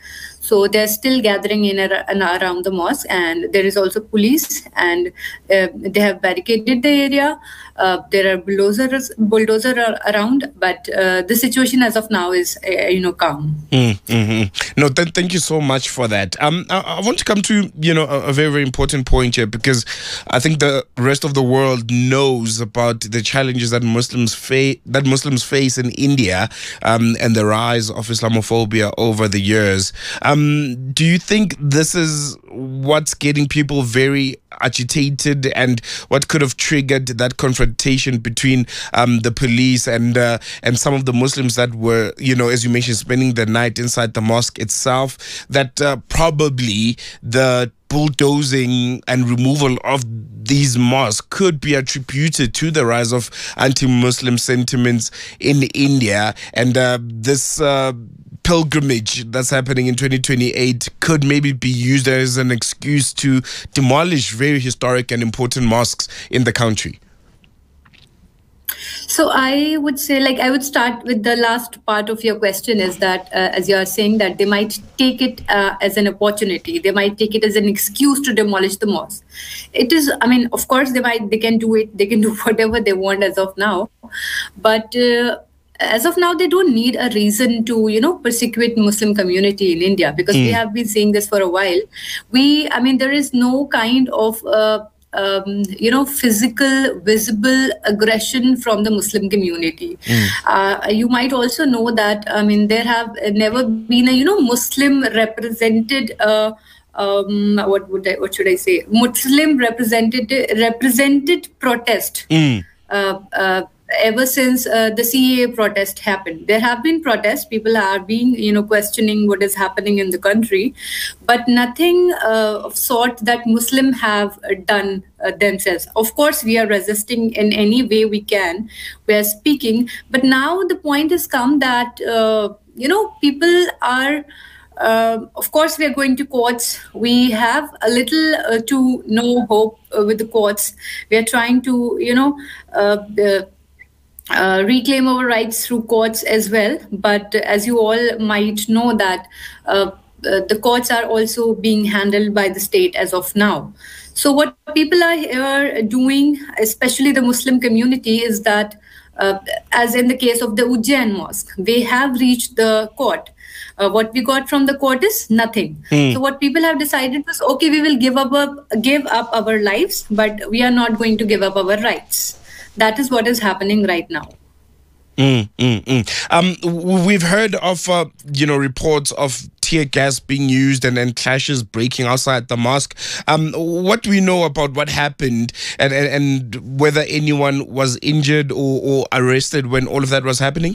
L: So they're still gathering in and around the mosque, and there is also police, and uh, they have barricaded the area. Uh, there are bulldozers, bulldozer around, but uh, the situation as of now is, uh, you know, calm.
B: Mm-hmm. No, th- thank you so much for that. Um, I, I want to come to, you know, a, a very, very important point here, because I think the rest of the world knows about the challenges that Muslims face, that Muslims face in India, um, and the rise of Islamophobia over the years. Um, do you think this is what's getting people very agitated, and what could have triggered that confrontation between um, the police and uh, and some of the Muslims that were, you know, as you mentioned, spending the night inside the mosque itself? That uh, probably the bulldozing and removal of these mosques could be attributed to the rise of anti-Muslim sentiments in India, and uh, this uh, pilgrimage that's happening in twenty twenty-eight could maybe be used as an excuse to demolish very historic and important mosques in the country.
L: So I would say, like, I would start with the last part of your question, is that, uh, as you are saying, that they might take it uh, as an opportunity. They might take it as an excuse to demolish the mosque. It is, I mean, of course, they might, they can do it. They can do whatever they want as of now. But uh, as of now, they don't need a reason to, you know, persecute Muslim community in India, because mm. we have been saying this for a while. We, I mean, there is no kind of uh, Um, you know, physical, visible aggression from the Muslim community. Mm. Uh, you might also know that, I mean, there have never been a, you know, Muslim represented, uh, um, what would I, what should I say, Muslim represented, represented protest. Mm. Uh, uh, ever since uh, the C A A protest happened. There have been protests. People are being, you know, questioning what is happening in the country, but nothing uh, of sort that Muslim have done uh, themselves. Of course, we are resisting in any way we can. We are speaking, but now the point has come that, uh, you know, people are, Uh, of course, we are going to courts. We have a little uh, to no hope uh, with the courts. We are trying to, you know, uh, the, uh, reclaim our rights through courts as well. But as you all might know that uh, uh, the courts are also being handled by the state as of now. So what people are here doing, especially the Muslim community, is that, uh, as in the case of the Ujjain Mosque, they have reached the court. Uh, what we got from the court is nothing. Hmm. So what people have decided was, okay, we will give up, up give up our lives, but we are not going to give up our rights. That is what is happening right now.
B: Mm, mm, mm. Um, we've heard of, uh, you know, reports of tear gas being used and, and clashes breaking outside the mosque. Um, what do we know about what happened, and, and, and whether anyone was injured or, or arrested when all of that was happening?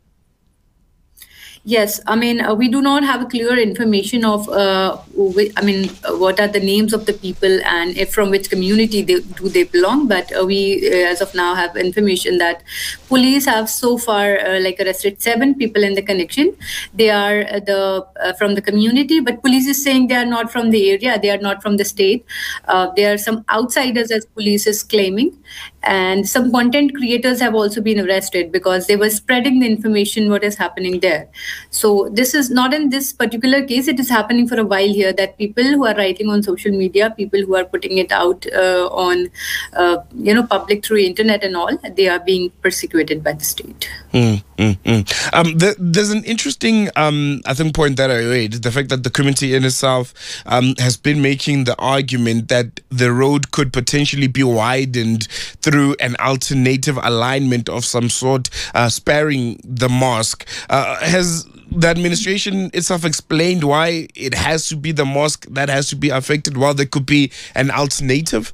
L: Yes, I mean, uh, we do not have a clear information of, uh, wh- I mean, uh, what are the names of the people and if from which community they, do they belong. But uh, we, uh, as of now, have information that police have so far, uh, like, arrested seven people in the connection. They are uh, the uh, from the community, but police is saying they are not from the area. They are not from the state. Uh, there are some outsiders, as police is claiming. And some content creators have also been arrested because they were spreading the information what is happening there. So this is not in this particular case. It is happening for a while here that people who are writing on social media, people who are putting it out uh, on, uh, you know, public through internet and all, they are being persecuted by the state.
B: Mm, mm, mm. Um, the, there's an interesting, um, I think, point that I read, the fact that the community in itself um, has been making the argument that the road could potentially be widened through an alternative alignment of some sort, uh, sparing the mosque. Uh, has the administration itself explained why it has to be the mosque that has to be affected while there could be an alternative?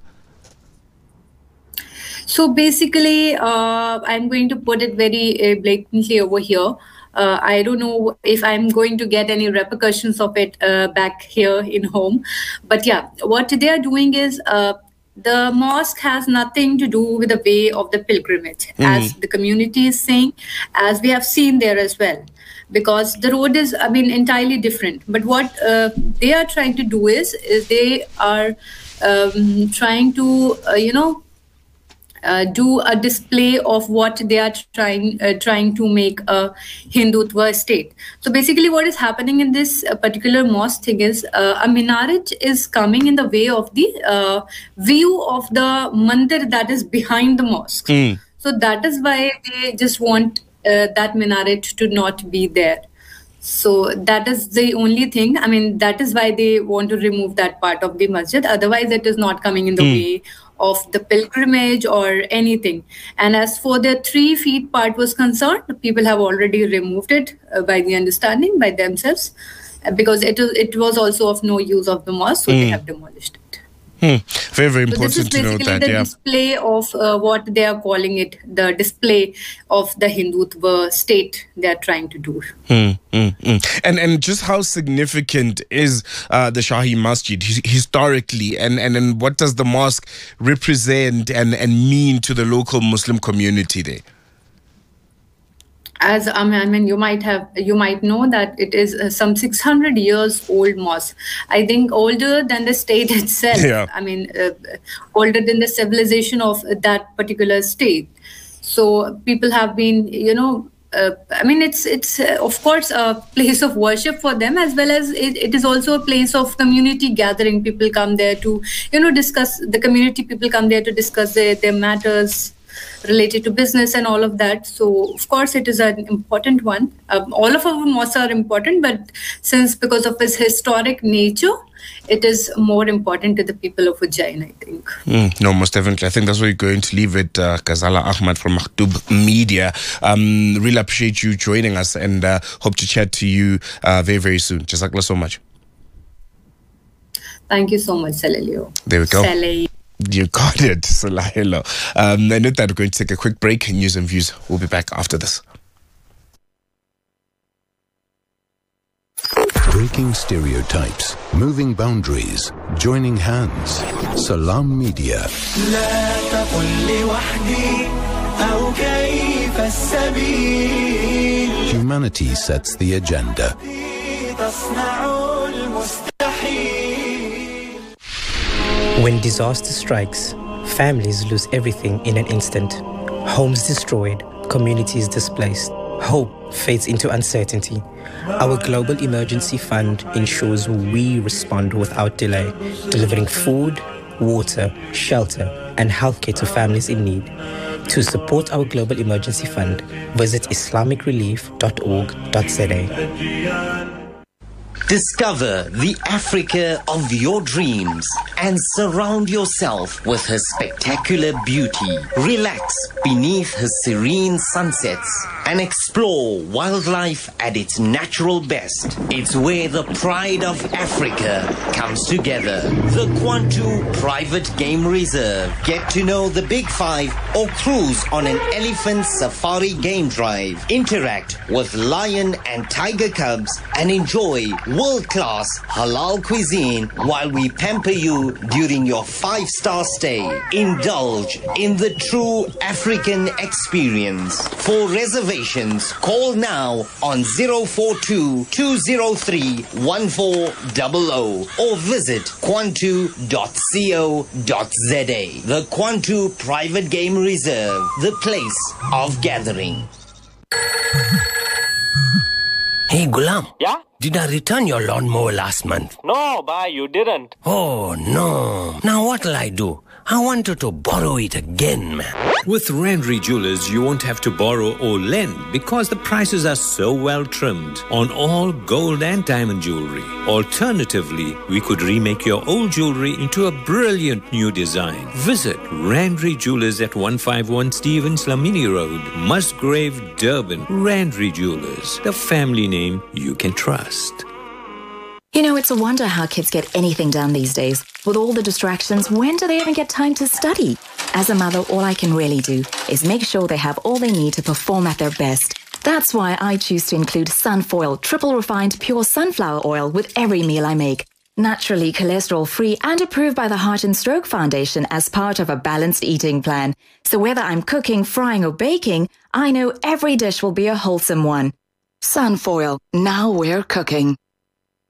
L: So basically, uh, I'm going to put it very uh, blatantly over here. Uh, I don't know if I'm going to get any repercussions of it uh, back here in home. But yeah, what they are doing is uh, the mosque has nothing to do with the way of the pilgrimage, mm. as the community is saying, as we have seen there as well. Because the road is, I mean, entirely different. But what uh, they are trying to do is, is they are um, trying to, uh, you know, uh, do a display of what they are trying uh, trying to make a Hindutva state. So basically what is happening in this uh, particular mosque thing is uh, a minaret is coming in the way of the uh, view of the mandir that is behind the mosque. Mm. So that is why they just want uh, that minaret to not be there. So that is the only thing. I mean, that is why they want to remove that part of the masjid. Otherwise, it is not coming in the mm. way of the pilgrimage or anything. And as for the three feet part was concerned, people have already removed it uh, by the understanding by themselves uh, because it was, it was also of no use of the mosque, so mm. they have demolished it.
B: Hmm. Very, very important
L: so this is
B: to note that.
L: The
B: yeah.
L: display of uh, what they are calling it, the display of the Hindutva state they are trying to do.
B: Hmm, hmm, hmm. And and just how significant is uh, the Shahi Masjid historically, and, and and what does the mosque represent and, and mean to the local Muslim community there?
L: As I mean, you might have, you might know that it is uh, some six hundred years old mosque. I think older than the state itself.
B: Yeah.
L: I mean, uh, older than the civilization of that particular state. So people have been, you know, uh, I mean, it's it's uh, of course a place of worship for them, as well as it, it is also a place of community gathering. People come there to, you know, discuss, the community people come there to discuss their, their matters related to business and all of that. So of course it is an important one. Um, all of our mosques are important, but since because of its historic nature, it is more important to the people of Ujjain, I think.
B: Mm, no, most definitely. I think that's where we're going to leave it. uh, Ghazala Ahmad from Maktoub Media. Um, really appreciate you joining us and uh, hope to chat to you uh, very, very soon. Jazakallah so much.
L: Thank you so much, Salilio.
B: There we go.
L: Salih.
B: You got it, Salahilo. Um, and with that, we're going to take a quick break. News and views. We'll be back after this.
C: Breaking stereotypes, moving boundaries, joining hands. Salam Media. Humanity sets the agenda.
M: When disaster strikes, families lose everything in an instant. Homes destroyed, communities displaced. Hope fades into uncertainty. Our Global Emergency Fund ensures we respond without delay, delivering food, water, shelter, and healthcare to families in need. To support our Global Emergency Fund, visit islamic relief dot org dot z a.
N: Discover the Africa of your dreams and surround yourself with her spectacular beauty. Relax beneath her serene sunsets and explore wildlife at its natural best. It's where the pride of Africa comes together. The Kwantu Private Game Reserve. Get to know the Big Five or cruise on an elephant safari game drive. Interact with lion and tiger cubs and enjoy world-class halal cuisine while we pamper you during your five-star stay. Indulge in the true African experience. For reservations, call now on zero four two, two zero three, one four zero zero or visit kwantu dot co dot z a. The Kwantu Private Game Reserve, the place of gathering.
O: Hey, Gulam.
P: Yeah?
O: Did I return your lawnmower last month?
P: No, bye, you didn't.
O: Oh, no. Now what'll I do? I wanted to borrow it again, man.
Q: With Randry Jewelers, you won't have to borrow or lend because the prices are so well trimmed on all gold and diamond jewelry. Alternatively, we could remake your old jewelry into a brilliant new design. Visit Randry Jewelers at one fifty-one Stevens Lamini Road, Musgrave, Durban. Randry Jewelers, the family name you can trust.
R: You know, it's a wonder how kids get anything done these days. With all the distractions, when do they even get time to study? As a mother, all I can really do is make sure they have all they need to perform at their best. That's why I choose to include Sunfoil triple refined pure sunflower oil with every meal I make. Naturally cholesterol-free and approved by the Heart and Stroke Foundation as part of a balanced eating plan. So whether I'm cooking, frying or baking, I know every dish will be a wholesome one. Sunfoil, now we're cooking.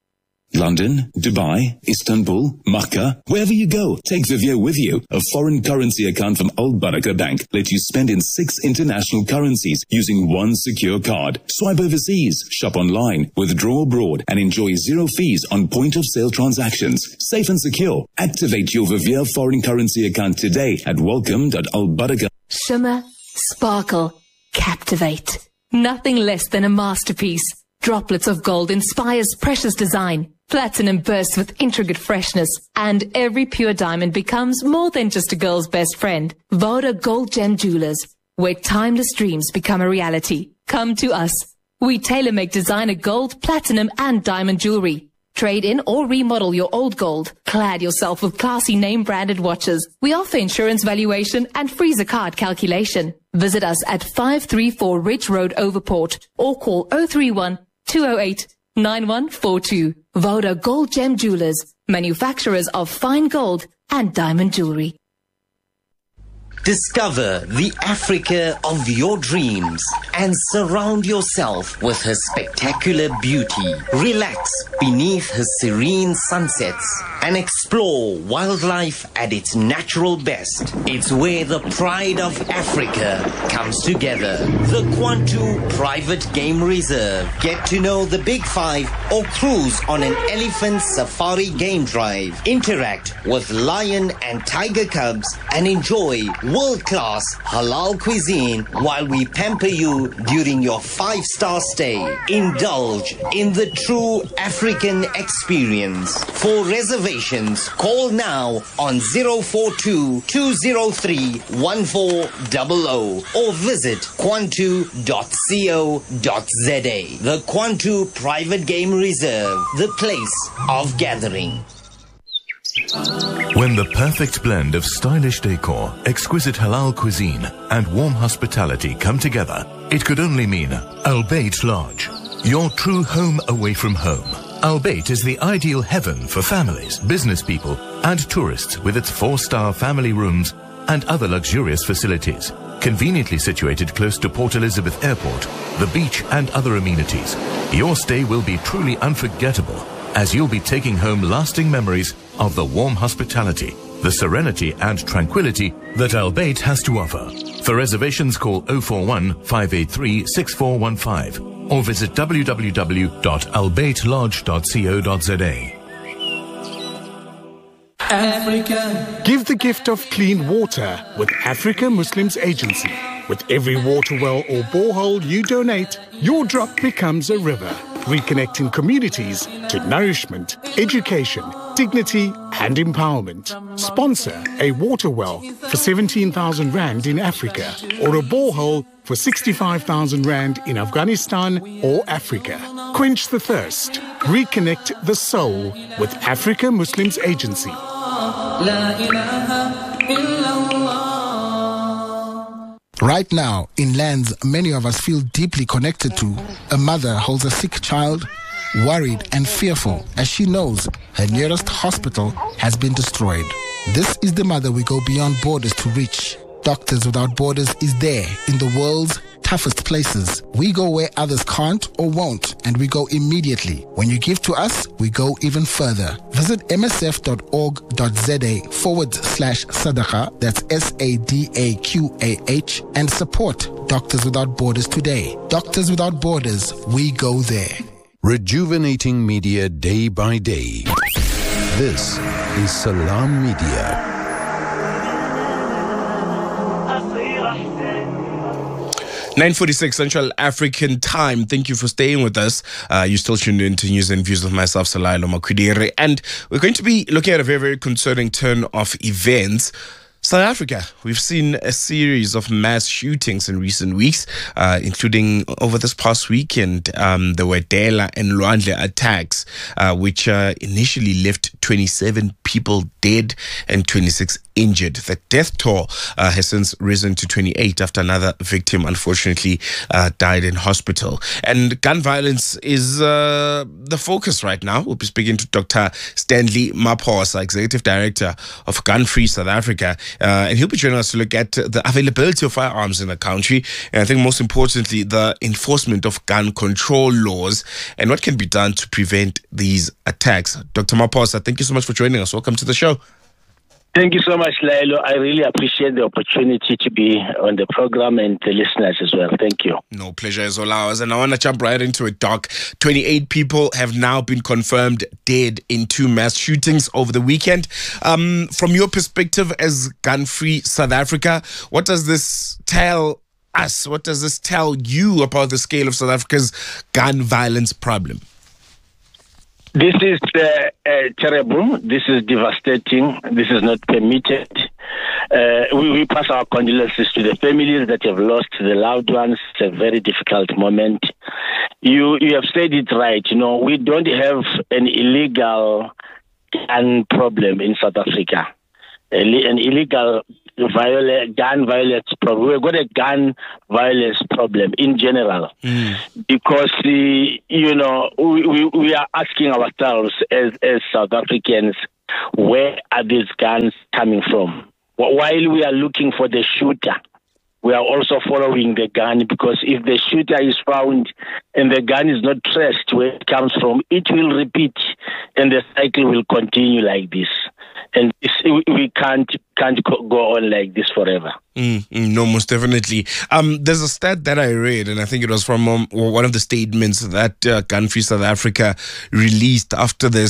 P: London, Dubai, Istanbul, Makkah, wherever you go, take Vivio with you. A foreign currency account from Al Barakah Bank lets you spend in six international currencies using one secure card. Swipe overseas, shop online, withdraw abroad, and enjoy zero fees on point-of-sale transactions. Safe and secure. Activate your Vivio foreign currency account today at welcome dot al barakah.
S: Shimmer, sparkle, captivate. Nothing less than a masterpiece. Droplets of gold inspires precious design. Platinum bursts with intricate freshness, and every pure diamond becomes more than just a girl's best friend. Voda Gold Gem Jewelers, where timeless dreams become a reality. Come to us. We tailor-make designer gold, platinum, and diamond jewelry. Trade in or remodel your old gold. Clad yourself with classy name-branded watches. We offer insurance valuation and freezer card calculation. Visit us at five three four Ridge Road, Overport, or call zero three one, two zero eight, nine one four two. Voda Gold Gem Jewelers, manufacturers of fine gold and diamond jewelry.
N: Discover the Africa of your dreams and surround yourself with her spectacular beauty. Relax beneath her serene sunsets and explore wildlife at its natural best. It's where the pride of Africa comes together. The Kwantu Private Game Reserve. Get to know the Big Five or cruise on an elephant safari game drive. Interact with lion and tiger cubs and enjoy world-class halal cuisine while we pamper you during your five-star stay. Indulge in the true African experience. For reservations, call now on zero four two, two zero three, one four zero zero or visit kwantu dot co dot za. The Kwantu Private Game Reserve, the place of gathering.
T: When the perfect blend of stylish decor, exquisite halal cuisine, and warm hospitality come together, it could only mean Al Bayt Lodge, your true home away from home. Al Bayt is the ideal heaven for families, business people, and tourists with its four-star family rooms and other luxurious facilities. Conveniently situated close to Port Elizabeth Airport, the beach, and other amenities, your stay will be truly unforgettable, as you'll be taking home lasting memories of the warm hospitality, the serenity and tranquility that Al Bayt has to offer. For reservations, call zero four one, five eight three, six four one five or visit w w w dot al bayt lodge dot co dot za.
K: Africa. Give the gift of clean water with Africa Muslims Agency. With every water well or borehole you donate, your drop becomes a river, reconnecting communities to nourishment, education, dignity and empowerment. Sponsor a water well for seventeen thousand rand in Africa or a borehole for sixty-five thousand rand in Afghanistan or Africa. Quench the thirst. Reconnect the soul with Africa Muslims Agency.
G: Right now, in lands many of us feel deeply connected to, a mother holds a sick child, worried and fearful as she knows her nearest hospital has been destroyed. This is the mother we go beyond borders to reach. Doctors Without Borders is there in the world's toughest places. We go where others can't or won't, and we go immediately. When you give to us, we go even further. Visit m s f dot org dot za forward slash sadaqa, that's S A D A Q A H, and support Doctors Without Borders today. Doctors Without Borders, we go there.
C: Rejuvenating media day by day. This is Salam Media.
B: nine forty-six Central African Time. Thank you for staying with us. Uh, you still tuned in to News and Views with myself, Salailo Makwidire. And we're going to be looking at a very, very concerning turn of events. South Africa, we've seen a series of mass shootings in recent weeks, uh, including over this past weekend, um, the Wedela and Lwandle attacks, uh, which uh, initially left twenty-seven people dead and twenty-six injured. The death toll uh, has since risen to twenty-eight after another victim unfortunately uh, died in hospital. And gun violence is uh, the focus right now. We'll be speaking to Doctor Stanley Maphosa, Executive Director of Gun Free South Africa, uh, and he'll be joining us to look at the availability of firearms in the country, and I think most importantly the enforcement of gun control laws and what can be done to prevent these attacks. Doctor Maphosa, thank you so much for joining us. Welcome to the show.
U: Thank you so much, Lailo. I really appreciate the opportunity to be on the program and the listeners as well. Thank you.
B: No, pleasure is all ours. And I want to jump right into it, Doc. twenty-eight people have now been confirmed dead in two mass shootings over the weekend. Um, from your perspective as Gun Free South Africa, what does this tell us? What does this tell you about the scale of South Africa's gun violence problem?
U: This is uh, uh, terrible. This is devastating. This is not permitted. Uh, we, we pass our condolences to the families that have lost their loved ones. It's a very difficult moment. You you have said it right. You know, we don't have an illegal gun problem in South Africa. An illegal violent, gun violence problem. We've got a gun violence problem in general mm. because, the, you know, we, we, we are asking ourselves as, as South Africans, where are these guns coming from? While we are looking for the shooter, we are also following the gun, because if the shooter is found and the gun is not traced where it comes from, it will repeat and the cycle will continue like this. And we can't can't go on like this forever.
B: Mm, no, most definitely. Um, there's a stat that I read, and I think it was from um, one of the statements that uh, Gun Free South Africa released after this